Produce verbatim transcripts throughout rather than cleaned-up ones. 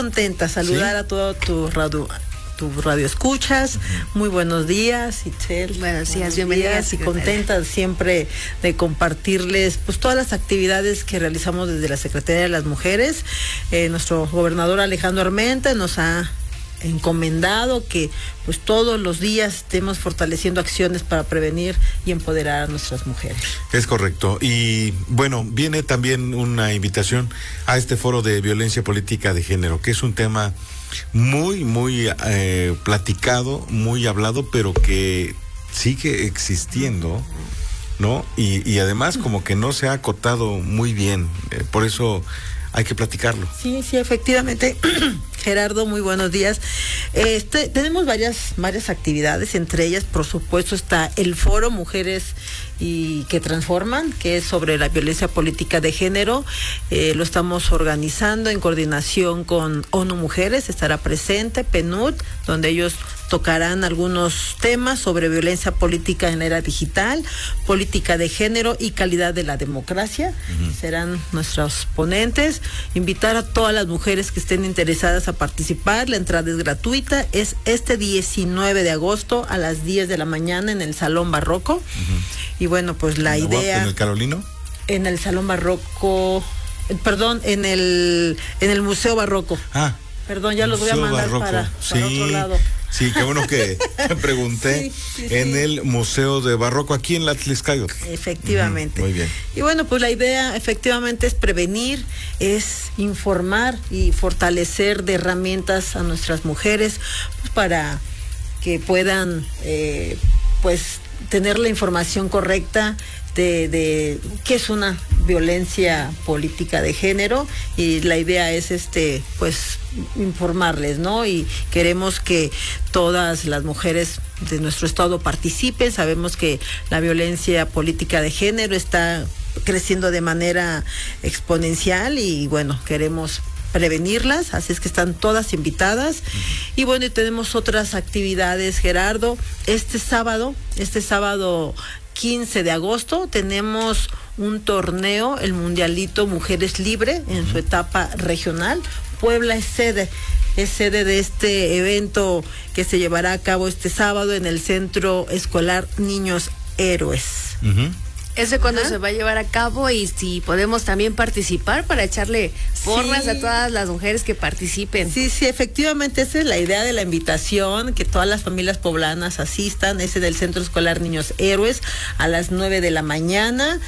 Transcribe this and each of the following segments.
Contenta, saludar ¿Sí? a todo tu radio, tu radio escuchas. Uh-huh. Muy buenos días, Itzel. Buenos días, bienvenidas. Y contenta siempre de compartirles pues todas las actividades que realizamos desde la Secretaría de las Mujeres. Eh, nuestro gobernador Alejandro Armenta nos ha encomendado que pues todos los días estemos fortaleciendo acciones para prevenir y empoderar a nuestras mujeres. Es correcto. Y bueno, viene también una invitación a este foro de violencia política de género, que es un tema muy, muy eh, platicado, muy hablado, pero que sigue existiendo, ¿no? Y, y además como que no se ha acotado muy bien. Eh, por eso hay que platicarlo. Sí, sí, efectivamente. Gerardo, muy buenos días. Este, tenemos varias, varias actividades, entre ellas, por supuesto, está el Foro Mujeres y que Transforman, que es sobre la violencia política de género. Eh, lo estamos organizando en coordinación con ONU Mujeres, estará presente P N U D, donde ellos tocarán algunos temas sobre violencia política en la era digital, política de género y calidad de la democracia. Uh-huh. Serán nuestros ponentes. Invitar a todas las mujeres que estén interesadas a participar. La entrada es gratuita. Es este diecinueve de agosto a las diez de la mañana en el Salón Barroco. Uh-huh. Y bueno, pues la ¿En idea... ¿En el Carolino? En el Salón Barroco... Perdón, en el, en el Museo Barroco. Ah. Perdón, ya los voy a mandar para, sí, para otro lado. Sí, qué bueno que pregunté. Sí, sí, en sí. El Museo de Barroco, aquí en la Tliscayo. Efectivamente. Uh-huh, muy bien. Y bueno, pues la idea efectivamente es prevenir, es informar y fortalecer de herramientas a nuestras mujeres pues, para que puedan eh, pues tener la información correcta de, de qué es una violencia política de género, y la idea es este pues informarles, ¿no? Y queremos que todas las mujeres de nuestro estado participen. Sabemos que la violencia política de género está creciendo de manera exponencial y bueno, queremos prevenirlas, así es que están todas invitadas. Uh-huh. Y bueno, y tenemos otras actividades, Gerardo. Este sábado, este sábado quince de agosto tenemos un torneo, el Mundialito Mujeres Libre, en su etapa regional. Puebla es sede, es sede de este evento que se llevará a cabo este sábado en el Centro Escolar Niños Héroes. Uh-huh. ¿Ese cuándo se va a llevar a cabo? Y si podemos también participar para echarle porras sí. a todas las mujeres que participen. Sí, sí, efectivamente, esa es la idea de la invitación, que todas las familias poblanas asistan. Ese del Centro Escolar Niños Héroes a las nueve de la mañana.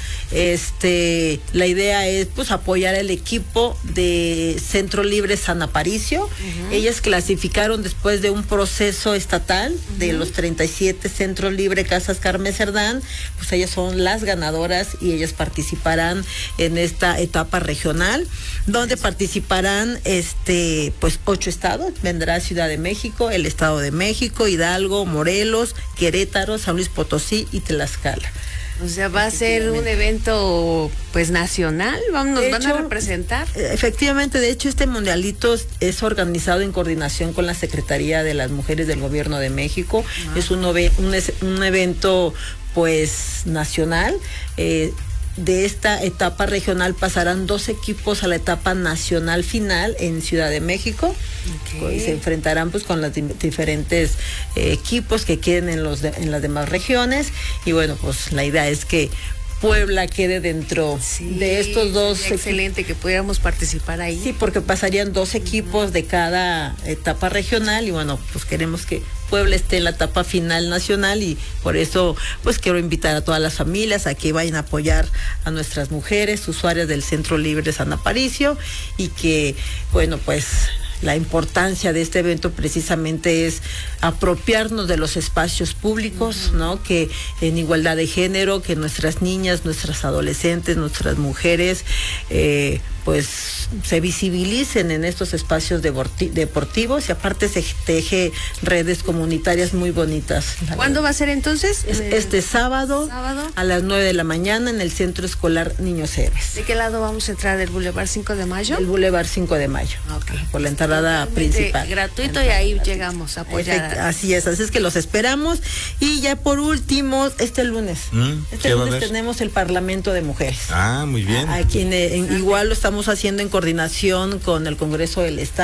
Este, la idea es pues apoyar al equipo de Centro Libre San Aparicio. Uh-huh. Ellas clasificaron después de un proceso estatal uh-huh. de los treinta y siete Centro Libre Casas Carmen Cerdán, pues ellas son las ganadoras y ellas participarán en esta etapa regional, donde participarán este pues ocho estados. Vendrá Ciudad de México, el Estado de México, Hidalgo, Morelos, Querétaro, San Luis Potosí y Tlaxcala. O sea, va a ser un evento pues nacional, vamos, nos van a representar. Efectivamente, de hecho este mundialito es organizado en coordinación con la Secretaría de las Mujeres del Gobierno de México. Ah. Es un, ove- un, un evento pues nacional. Eh, de esta etapa regional pasarán dos equipos a la etapa nacional final en Ciudad de México. Okay. Y se enfrentarán pues con los di- diferentes eh, equipos que queden en los de, en las demás regiones. Y bueno, pues la idea es que Puebla quede dentro sí, de estos dos. Excelente equipos. Que pudiéramos participar ahí. Sí, porque pasarían dos equipos uh-huh. de cada etapa regional y bueno, pues queremos que Puebla esté en la etapa final nacional y por eso pues quiero invitar a todas las familias a que vayan a apoyar a nuestras mujeres, usuarias del Centro Libre San Aparicio, y que bueno, pues la importancia de este evento precisamente es apropiarnos de los espacios públicos, uh-huh. ¿no? Que en igualdad de género, que nuestras niñas, nuestras adolescentes, nuestras mujeres, eh, pues se visibilicen en estos espacios deporti- deportivos y aparte se teje redes comunitarias muy bonitas. ¿Cuándo va a ser entonces? Es este sábado, sábado a las nueve de la mañana en el Centro Escolar Niños Héroes. ¿De qué lado vamos a entrar? ¿Del Boulevard cinco de mayo? El Boulevard cinco de mayo. Okay. Por la entrada principal. Gratuito y ahí llegamos a apoyar. Efect- así es, así es que los esperamos. Y ya por último, este lunes, ¿Mm? este lunes tenemos el Parlamento de Mujeres. Ah, muy bien. Aquí en, en, igual lo estamos haciendo en coordinación con el Congreso del Estado.